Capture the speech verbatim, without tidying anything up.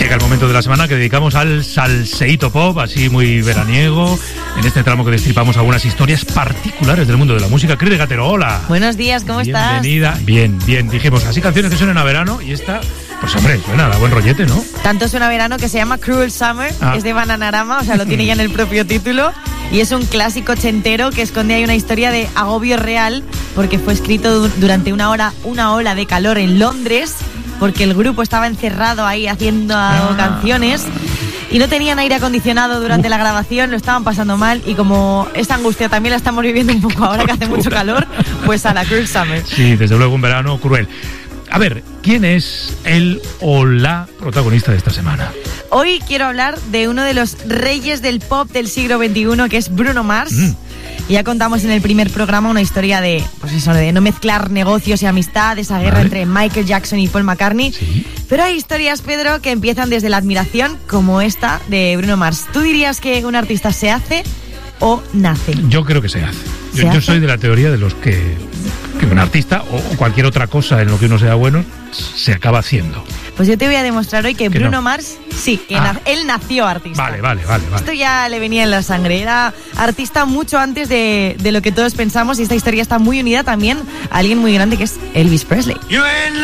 Llega el momento de la semana que dedicamos al salseíto pop, así muy veraniego. En este tramo que destripamos algunas historias particulares del mundo de la música. Cris de Gatero, hola. Buenos días, ¿cómo estás? Bienvenida. Bien, bien. Dijimos, así canciones que suenan a verano y esta, pues hombre, suena a buen rollete, ¿no? Tanto suena a verano que se llama Cruel Summer, ah. es de Bananarama, o sea, lo tiene ya en el propio título. Y es un clásico ochentero que esconde ahí una historia de agobio real porque fue escrito durante una hora, una ola de calor en Londres, porque el grupo estaba encerrado ahí haciendo ah. canciones y no tenían aire acondicionado durante uh. la grabación, lo estaban pasando mal, y como esta angustia también la estamos viviendo un poco ahora que hace mucho calor, pues a la Cruel Summer. Sí, desde luego un verano cruel. A ver, ¿quién es el o la protagonista de esta semana? Hoy quiero hablar de uno de los reyes del pop del siglo veintiuno, que es Bruno Mars. Mm. Ya contamos en el primer programa una historia de, pues eso, de no mezclar negocios y amistad, esa guerra ¿Vale? entre Michael Jackson y Paul McCartney. ¿Sí? Pero hay historias, Pedro, que empiezan desde la admiración, como esta de Bruno Mars. ¿Tú dirías que un artista se hace o nace? Yo creo que se hace. ¿Se yo, hace? yo soy de la teoría de los que, que un artista o cualquier otra cosa en lo que uno sea bueno se acaba haciendo. Pues yo te voy a demostrar hoy que, que Bruno no. Mars, sí, que ah. na- él nació artista. Vale, vale, vale, vale. Esto ya le venía en la sangre. Era artista mucho antes de, de lo que todos pensamos, y esta historia está muy unida también a alguien muy grande que es Elvis Presley.